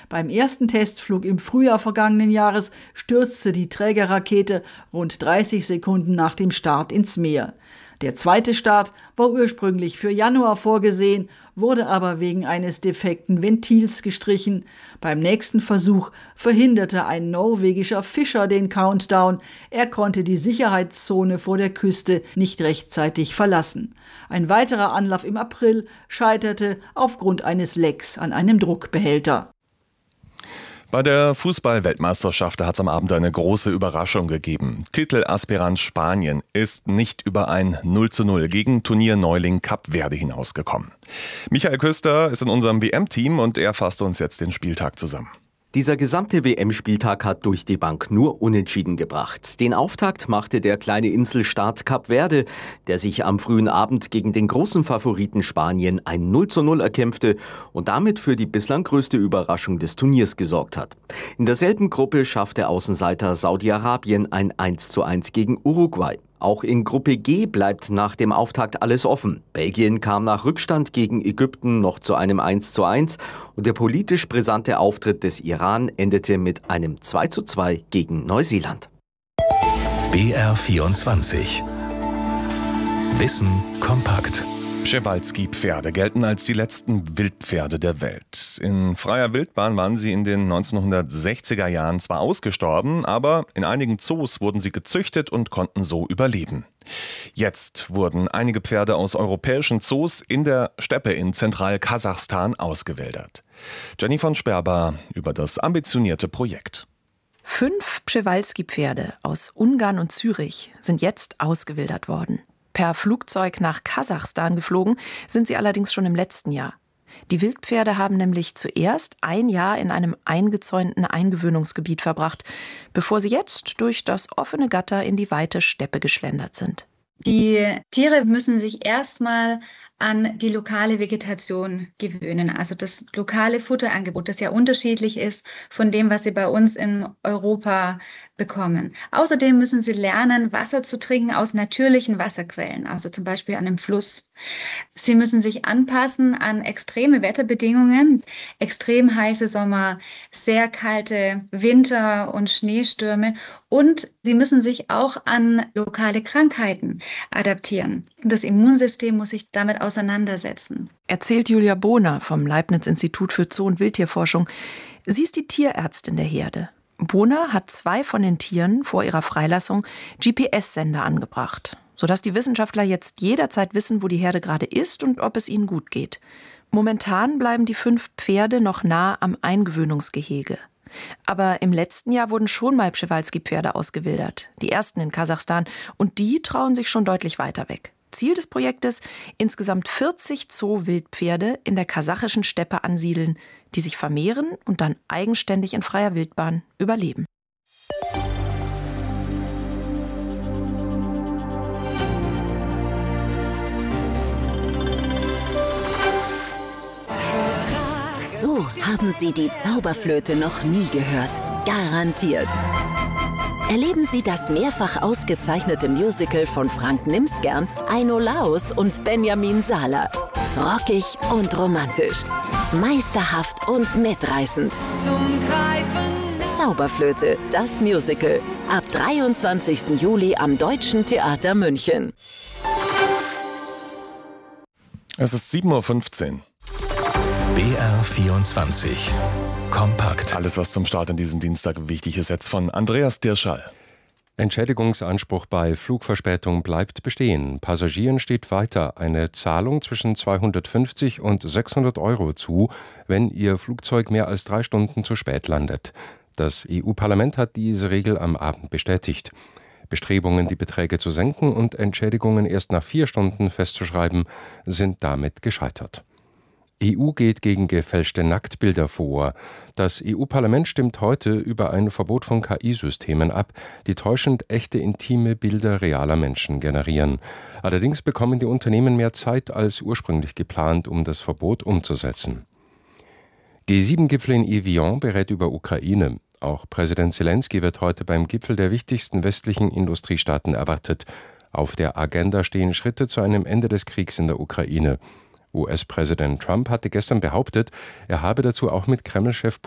Beim ersten Testflug im Frühjahr vergangenen Jahres stürzte die Trägerrakete rund 30 Sekunden nach dem Start ins Meer. Der zweite Start war ursprünglich für Januar vorgesehen, wurde aber wegen eines defekten Ventils gestrichen. Beim nächsten Versuch verhinderte ein norwegischer Fischer den Countdown. Er konnte die Sicherheitszone vor der Küste nicht rechtzeitig verlassen. Ein weiterer Anlauf im April scheiterte aufgrund eines Lecks an einem Druckbehälter. Bei der Fußball-Weltmeisterschaft hat es am Abend eine große Überraschung gegeben. Titelaspirant Spanien ist nicht über ein 0:0 gegen Turnierneuling Kap Verde hinausgekommen. Michael Küster ist in unserem WM-Team und er fasst uns jetzt den Spieltag zusammen. Dieser gesamte WM-Spieltag hat durch die Bank nur Unentschieden gebracht. Den Auftakt machte der kleine Inselstaat Kap Verde, der sich am frühen Abend gegen den großen Favoriten Spanien ein 0:0 erkämpfte und damit für die bislang größte Überraschung des Turniers gesorgt hat. In derselben Gruppe schaffte Außenseiter Saudi-Arabien ein 1:1 gegen Uruguay. Auch in Gruppe G bleibt nach dem Auftakt alles offen. Belgien kam nach Rückstand gegen Ägypten noch zu einem 1:1 und der politisch brisante Auftritt des Iran endete mit einem 2:2 gegen Neuseeland. BR24 Wissen kompakt. Przewalski-Pferde gelten als die letzten Wildpferde der Welt. In freier Wildbahn waren sie in den 1960er Jahren zwar ausgestorben, aber in einigen Zoos wurden sie gezüchtet und konnten so überleben. Jetzt wurden einige Pferde aus europäischen Zoos in der Steppe in Zentral-Kasachstan ausgewildert. Jenny von Sperber über das ambitionierte Projekt. 5 Przewalski-Pferde aus Ungarn und Zürich sind jetzt ausgewildert worden. Per Flugzeug nach Kasachstan geflogen sind sie allerdings schon im letzten Jahr. Die Wildpferde haben nämlich zuerst ein Jahr in einem eingezäunten Eingewöhnungsgebiet verbracht, bevor sie jetzt durch das offene Gatter in die weite Steppe geschlendert sind. Die Tiere müssen sich erstmal an die lokale Vegetation gewöhnen, also das lokale Futterangebot, das ja unterschiedlich ist von dem, was sie bei uns in Europa bekommen. Außerdem müssen sie lernen, Wasser zu trinken aus natürlichen Wasserquellen, also zum Beispiel an einem Fluss. Sie müssen sich anpassen an extreme Wetterbedingungen, extrem heiße Sommer, sehr kalte Winter und Schneestürme, und sie müssen sich auch an lokale Krankheiten adaptieren. Das Immunsystem muss sich damit auseinandersetzen. Erzählt Julia Bohner vom Leibniz-Institut für Zoo- und Wildtierforschung. Sie ist die Tierärztin der Herde. Bohner hat 2 von den Tieren vor ihrer Freilassung GPS-Sender angebracht, sodass die Wissenschaftler jetzt jederzeit wissen, wo die Herde gerade ist und ob es ihnen gut geht. Momentan bleiben die 5 Pferde noch nah am Eingewöhnungsgehege. Aber im letzten Jahr wurden schon mal Przewalski-Pferde ausgewildert, die ersten in Kasachstan, und die trauen sich schon deutlich weiter weg. Ziel des Projektes: insgesamt 40 Zoo-Wildpferde in der kasachischen Steppe ansiedeln, die sich vermehren und dann eigenständig in freier Wildbahn überleben. So haben Sie die Zauberflöte noch nie gehört. Garantiert. Erleben Sie das mehrfach ausgezeichnete Musical von Frank Nimsgern, Aino Laos und Benjamin Sala. Rockig und romantisch. Meisterhaft und mitreißend. Zum Greifen. Zauberflöte, das Musical. Ab 23. Juli am Deutschen Theater München. Es ist 7:15 Uhr. BR24 kompakt. Alles, was zum Start an diesem Dienstag wichtig ist, jetzt von Andreas Dirschall. Entschädigungsanspruch bei Flugverspätung bleibt bestehen. Passagieren steht weiter eine Zahlung zwischen 250 und 600 Euro zu, wenn ihr Flugzeug mehr als 3 Stunden zu spät landet. Das EU-Parlament hat diese Regel am Abend bestätigt. Bestrebungen, die Beträge zu senken und Entschädigungen erst nach 4 Stunden festzuschreiben, sind damit gescheitert. EU geht gegen gefälschte Nacktbilder vor. Das EU-Parlament stimmt heute über ein Verbot von KI-Systemen ab, die täuschend echte intime Bilder realer Menschen generieren. Allerdings bekommen die Unternehmen mehr Zeit als ursprünglich geplant, um das Verbot umzusetzen. G7-Gipfel in Evian berät über Ukraine. Auch Präsident Zelensky wird heute beim Gipfel der wichtigsten westlichen Industriestaaten erwartet. Auf der Agenda stehen Schritte zu einem Ende des Kriegs in der Ukraine. US-Präsident Trump hatte gestern behauptet, er habe dazu auch mit Kreml-Chef